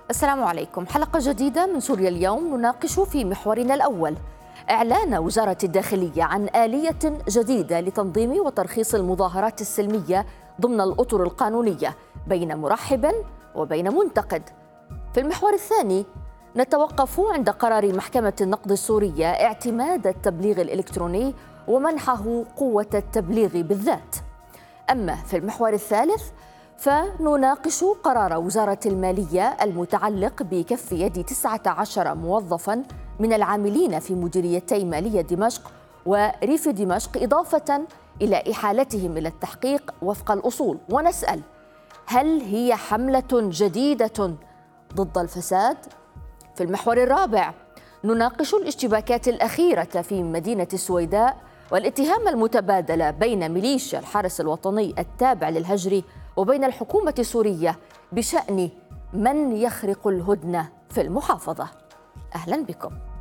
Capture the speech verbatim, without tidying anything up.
السلام عليكم. حلقة جديدة من سوريا اليوم نناقش في محورنا الأول إعلان وزارة الداخلية عن آلية جديدة لتنظيم وترخيص المظاهرات السلمية ضمن الأطر القانونية بين مرحب وبين منتقد. في المحور الثاني نتوقف عند قرار محكمة النقض السورية اعتماد التبليغ الإلكتروني ومنحه قوة التبليغ بالذات. أما في المحور الثالث فنناقش قرار وزارة المالية المتعلق بكف يد تسعة عشر موظفاً من العاملين في مديريتي مالية دمشق وريف دمشق إضافة إلى إحالتهم إلى التحقيق وفق الأصول، ونسأل: هل هي حملة جديدة ضد الفساد؟ في المحور الرابع نناقش الاشتباكات الأخيرة في مدينة السويداء والاتهام المتبادل بين ميليشيا الحرس الوطني التابع للهجري وبين الحكومة السورية بشأن من يخرق الهدنة في المحافظة. أهلا بكم.